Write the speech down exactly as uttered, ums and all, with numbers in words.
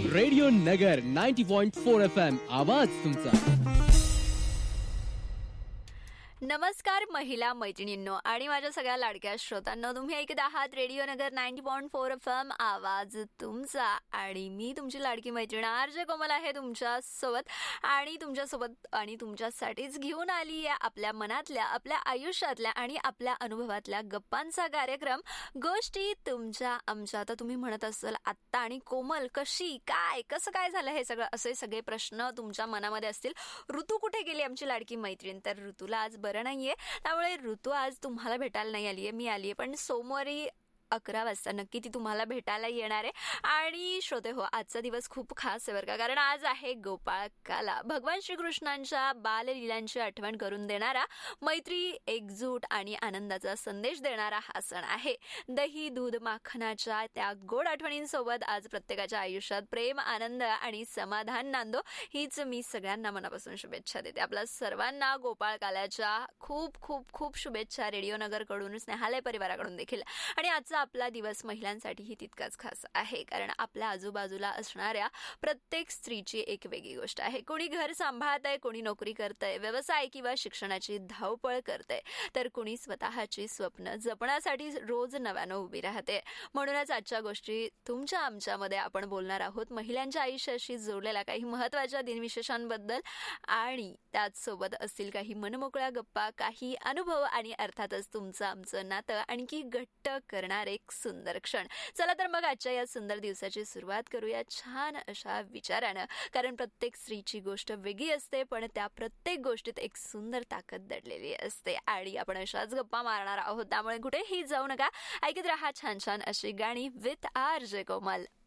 Radio नगर ninety point four F M आवाज तुमचा. नमस्कार महिला मैत्रिणींनो आणि माझ्या सगळ्या लाडक्या श्रोतांनो, तुम्ही ऐकत आहात रेडिओ नगर ninety point four F M आवाज तुमचा. आणि मी तुमची लाडकी मैत्रीण आर जे कोमल आहे तुमच्या सोबत आणि तुमच्यासोबत आणि तुमच्यासाठीच घेऊन आली आहे आपल्या मनातल्या, आपल्या आयुष्यातल्या आणि आपल्या अनुभवातल्या गप्पांचा कार्यक्रम गोष्टी तुमच्या आमच्या. आता तुम्ही म्हणत असाल आत्ता आणि कोमल कशी काय कसं काय झालं हे सगळं, असे सगळे प्रश्न तुमच्या मनामध्ये असतील. ऋतू कुठे गेली आमची लाडकी मैत्रीण? तर ऋतूला आज बरं नाहीये, त्यामुळे ऋतू आज तुम्हाला भेटायला नाही आलीये, मी आलीये. पण सोमवारी अकरा वाजता नक्की ती तुम्हाला भेटायला येणार आहे. आणि श्रोते हो, आजचा दिवस खूप खास आहे बरं का, कारण आज आहे गोपाळकाला. भगवान श्रीकृष्णांच्या बाललीलांची आठवण करून देणारा, मैत्री, एकजूट आणि आनंदाचा संदेश देणारा हा सण आहे. दही दूध माखनाच्या त्या गोड आठवणींसोबत आज प्रत्येकाच्या आयुष्यात प्रेम, आनंद आणि समाधान नांदो, हीच मी सगळ्यांना मनापासून शुभेच्छा देते. आपल्या सर्वांना गोपाळकालाच्या खूप खूप खूप शुभेच्छा रेडिओ नगरकडून, स्नेहालय परिवाराकडून देखील. आणि आजचा आपला दिवस महिलांसाठीही तितकाच खास आहे, कारण आपल्या आजूबाजूला असणाऱ्या प्रत्येक स्त्रीची एक वेगळी गोष्ट आहे. कोणी घर सांभाळतंय, कोणी नोकरी करतंय, व्यवसाय किंवा शिक्षणाची धावपळ करतंय, तर कोणी स्वतःची स्वप्न जपण्यासाठी रोज नव्यानं उभी राहते. म्हणूनच आजच्या गोष्टी तुमच्या आमच्यामध्ये आपण बोलणार आहोत महिलांच्या आयुष्याशी जोडलेल्या काही महत्त्वाच्या दिनविशेषांबद्दल, आणि त्याचसोबत असतील काही मनमोकळ्या गप्पा, काही अनुभव आणि अर्थातच तुमचं आमचं नातं आणखी घट्ट करणार एक सुंदर क्षण. चला तर मग आजच्या या सुंदर दिवसाची सुरुवात करूया छान अशा विचारानं, कारण प्रत्येक स्त्रीची गोष्ट वेगळी असते, पण त्या प्रत्येक गोष्टीत एक सुंदर ताकद दडलेली असते. आणि आपण अशाच गप्पा मारणार आहोत, त्यामुळे कुठेही जाऊ नका, ऐकत राहा छान छान अशी गाणी विथ आर जे कोमल.